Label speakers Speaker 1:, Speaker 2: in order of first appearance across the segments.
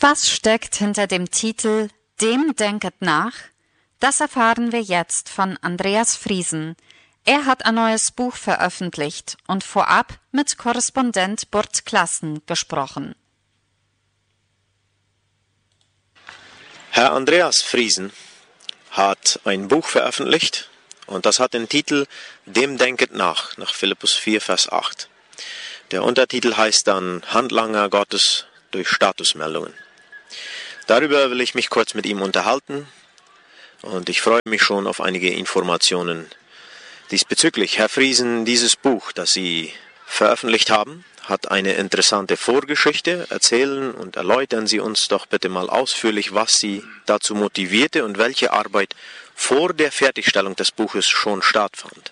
Speaker 1: Was steckt hinter dem Titel »Dem denket nach«? Das erfahren wir jetzt von Andreas Friesen. Er hat ein neues Buch veröffentlicht und vorab mit Korrespondent Burt Klassen gesprochen.
Speaker 2: Herr Andreas Friesen hat ein Buch veröffentlicht und das hat den Titel »Dem denket nach« Philippus 4, Vers 8. Der Untertitel heißt dann »Handlanger Gottes durch Statusmeldungen«. Darüber will ich mich kurz mit ihm unterhalten und ich freue mich schon auf einige Informationen diesbezüglich. Herr Friesen, dieses Buch, das Sie veröffentlicht haben, hat eine interessante Vorgeschichte. Erzählen und erläutern Sie uns doch bitte mal ausführlich, was Sie dazu motivierte und welche Arbeit vor der Fertigstellung des Buches schon stattfand.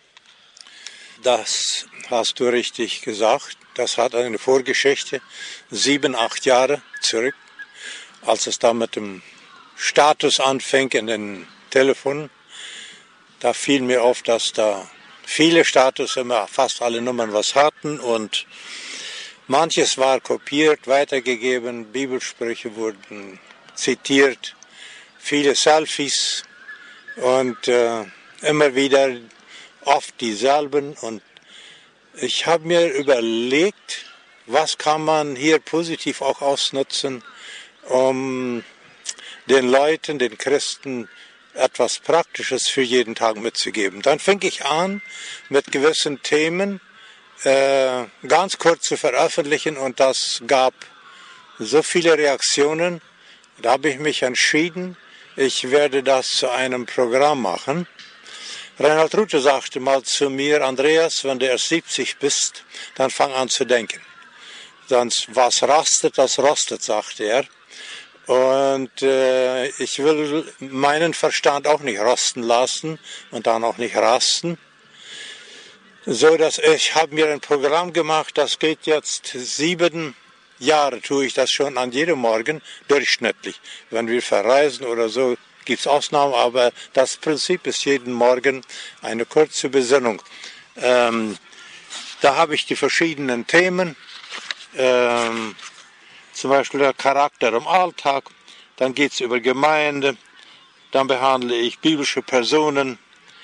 Speaker 3: Das hast du richtig gesagt. Das hat eine Vorgeschichte, 7, 8 Jahre zurück, als es da mit dem Status anfing in den Telefonen. Da fiel mir auf, dass da viele Status immer fast alle Nummern was hatten und manches war kopiert, weitergegeben, Bibelsprüche wurden zitiert, viele Selfies und immer wieder oft dieselben. Und ich habe mir überlegt, was kann man hier positiv auch ausnutzen, um den Leuten, den Christen, etwas Praktisches für jeden Tag mitzugeben. Dann fing ich an, mit gewissen Themen ganz kurz zu veröffentlichen und das gab so viele Reaktionen. Da habe ich mich entschieden, ich werde das zu einem Programm machen. Reinhard Ruthe sagte mal zu mir, Andreas, wenn du erst 70 bist, dann fang an zu denken. Sonst was rastet, das rostet, sagte er. Und ich will meinen Verstand auch nicht rosten lassen und dann auch nicht rasten. So dass ich habe mir ein Programm gemacht, das geht jetzt 7 Jahre, tue ich das schon an jedem Morgen, durchschnittlich. Wenn wir verreisen oder so, gibt es Ausnahmen, aber das Prinzip ist jeden Morgen eine kurze Besinnung. Da habe ich die verschiedenen Themen, zum Beispiel der Charakter im Alltag, dann geht es über Gemeinde, dann behandle ich biblische Personen.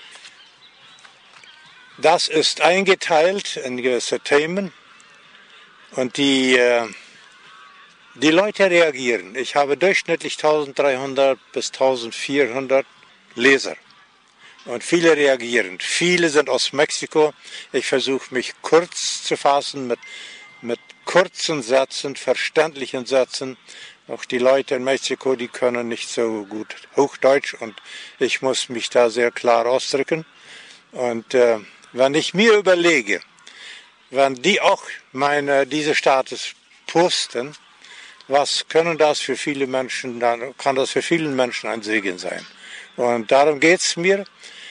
Speaker 3: Das ist eingeteilt in gewisse Themen und die Leute reagieren. Ich habe durchschnittlich 1300 bis 1400 Leser und viele reagieren. Viele sind aus Mexiko. Ich versuche mich kurz zu fassen mit kurzen Sätzen, verständlichen Sätzen. Auch die Leute in Mexiko, die können nicht so gut Hochdeutsch und ich muss mich da sehr klar ausdrücken. Und wenn ich mir überlege, wenn die auch diese Status posten, was können das für viele Menschen, dann kann das für viele Menschen ein Segen sein. Und darum geht es mir,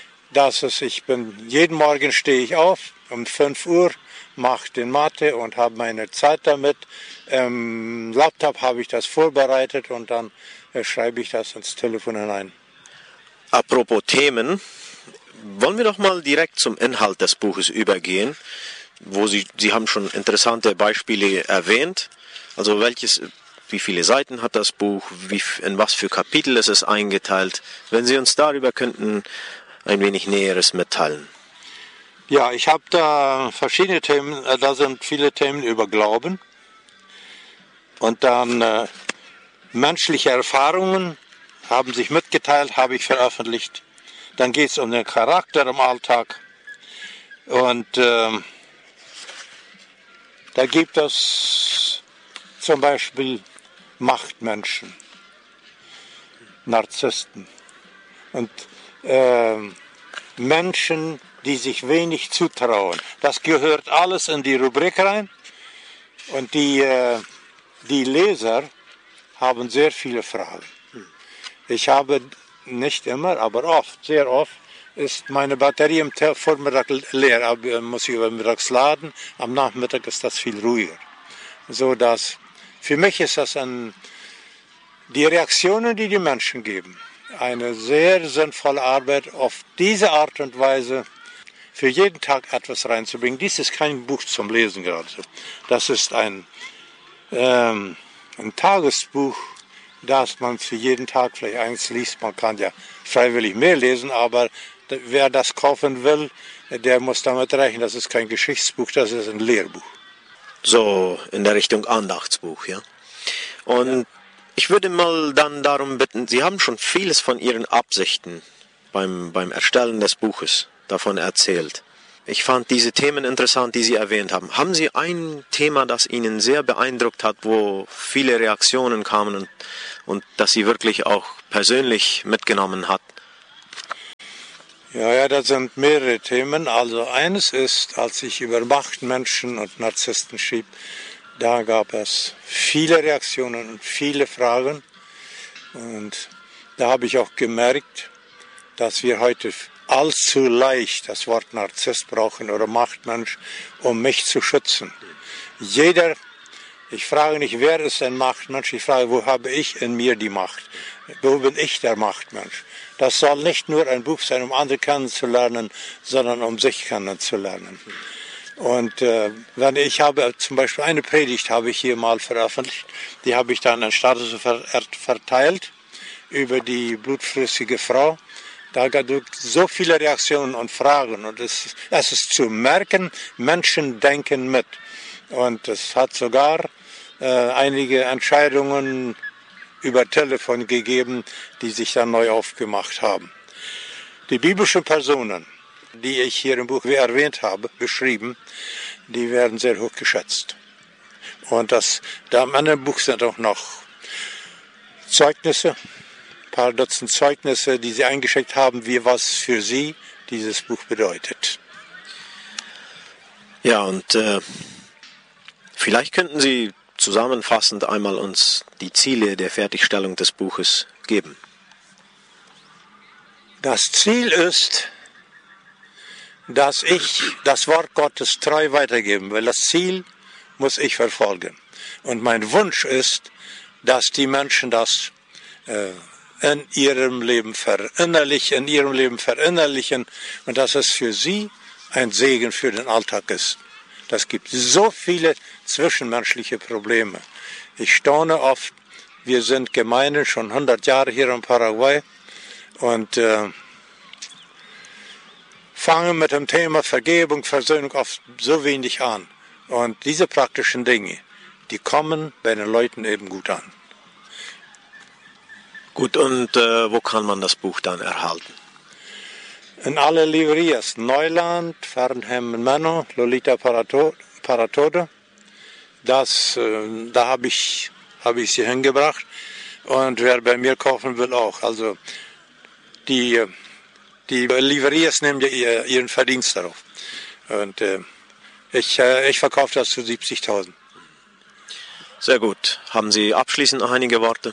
Speaker 3: jeden Morgen stehe ich auf um 5 Uhr, mache den Mathe und habe meine Zeit damit. Im Laptop habe ich das vorbereitet und dann schreibe ich das ins Telefon hinein.
Speaker 2: Apropos Themen, wollen wir doch mal direkt zum Inhalt des Buches übergehen, wo Sie haben schon interessante Beispiele erwähnt. Also wie viele Seiten hat das Buch, in was für Kapitel ist es eingeteilt? Wenn Sie uns darüber könnten ein wenig Näheres mitteilen.
Speaker 3: Ja, ich habe da verschiedene Themen, da sind viele Themen über Glauben und dann menschliche Erfahrungen haben sich mitgeteilt, habe ich veröffentlicht. Dann geht es um den Charakter im Alltag und da gibt es zum Beispiel Machtmenschen, Narzissten und Menschen, die sich wenig zutrauen. Das gehört alles in die Rubrik rein und die Leser haben sehr viele Fragen. Ich habe nicht immer, aber oft, sehr oft, ist meine Batterie am Vormittag leer, aber muss ich über mittags laden. Am Nachmittag ist das viel ruhiger. So dass für mich ist das die Reaktionen, die die Menschen geben, eine sehr sinnvolle Arbeit, auf diese Art und Weise für jeden Tag etwas reinzubringen. Dies ist kein Buch zum Lesen gerade. Das ist ein Tagesbuch dass man für jeden Tag vielleicht eins liest. Man kann ja freiwillig mehr lesen, aber wer das kaufen will, der muss damit rechnen. Das ist kein Geschichtsbuch, das ist ein Lehrbuch.
Speaker 2: So in der Richtung Andachtsbuch, ja. Und ich würde mal dann darum bitten, Sie haben schon vieles von Ihren Absichten beim Erstellen des Buches davon erzählt. Ich fand diese Themen interessant, die Sie erwähnt haben. Haben Sie ein Thema, das Ihnen sehr beeindruckt hat, wo viele Reaktionen kamen und das Sie wirklich auch persönlich mitgenommen hat?
Speaker 3: Ja, das sind mehrere Themen. Also eines ist, als ich über Machtmenschen und Narzissten schrieb, da gab es viele Reaktionen und viele Fragen. Und da habe ich auch gemerkt, dass wir heute allzu leicht das Wort Narzisst brauchen oder Machtmensch, um mich zu schützen. Ich frage nicht, wer ist ein Machtmensch, ich frage, wo habe ich in mir die Macht? Wo bin ich der Machtmensch? Das soll nicht nur ein Buch sein, um andere kennenzulernen, sondern um sich kennenzulernen. Und ich habe zum Beispiel eine Predigt habe ich hier mal veröffentlicht, die habe ich dann an Status verteilt über die blutflüssige Frau. Da gab es so viele Reaktionen und Fragen und es ist zu merken, Menschen denken mit. Und es hat sogar einige Entscheidungen über Telefon gegeben, die sich dann neu aufgemacht haben. Die biblischen Personen, die ich hier im Buch erwähnt habe, beschrieben, die werden sehr hoch geschätzt. Und da im anderen Buch sind auch noch Zeugnisse, ein paar Dutzend Zeugnisse, die sie eingeschickt haben, wie was für sie dieses Buch bedeutet.
Speaker 2: Ja, und vielleicht könnten Sie zusammenfassend einmal uns die Ziele der Fertigstellung des Buches geben.
Speaker 3: Das Ziel ist, dass ich das Wort Gottes treu weitergeben will. Das Ziel muss ich verfolgen. Und mein Wunsch ist, dass die Menschen das in ihrem Leben verinnerlichen und dass es für sie ein Segen für den Alltag ist. Das gibt so viele zwischenmenschliche Probleme. Ich staune oft, wir sind Gemeinden schon 100 Jahre hier in Paraguay und fangen mit dem Thema Vergebung, Versöhnung oft so wenig an. Und diese praktischen Dinge, die kommen bei den Leuten eben gut an.
Speaker 2: Gut, und wo kann man das Buch dann erhalten?
Speaker 3: In alle Livrerias, Neuland, Fernhem Menno, Lolita Paratode. Da habe ich sie hingebracht. Und wer bei mir kaufen will auch. Also die Livrerias nehmen ja ihren Verdienst darauf. Und ich verkaufe das zu 70.000.
Speaker 2: Sehr gut. Haben Sie abschließend noch einige Worte?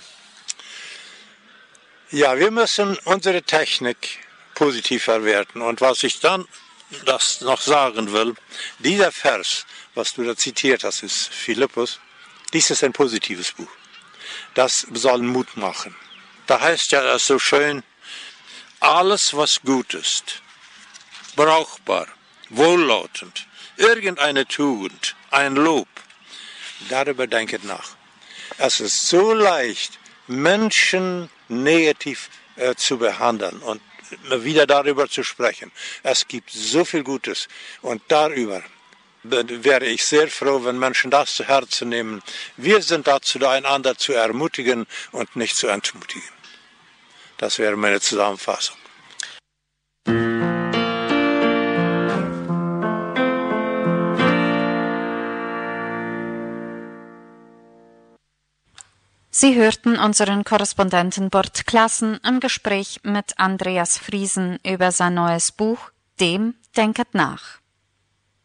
Speaker 3: Ja, wir müssen unsere Technik positiv verwerten. Und was ich dann noch sagen will, dieser Vers, was du da zitiert hast, ist Philippus, dies ist ein positives Buch. Das soll Mut machen. Da heißt ja das so schön, alles was gut ist, brauchbar, wohllautend, irgendeine Tugend, ein Lob, darüber denket nach. Es ist so leicht, Menschen negativ zu behandeln und wieder darüber zu sprechen. Es gibt so viel Gutes und darüber wäre ich sehr froh, wenn Menschen das zu Herzen nehmen. Wir sind dazu da, einander zu ermutigen und nicht zu entmutigen. Das wäre meine Zusammenfassung.
Speaker 1: Sie hörten unseren Korrespondenten Bert Klassen im Gespräch mit Andreas Friesen über sein neues Buch »Dem denket nach«.